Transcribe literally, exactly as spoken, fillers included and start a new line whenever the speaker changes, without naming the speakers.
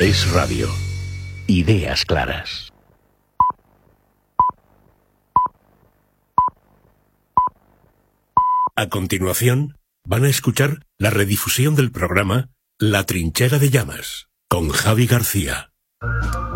Es Radio. Ideas claras. A continuación, van a escuchar la redifusión del programa La Trinchera de Llamas, con Javi García.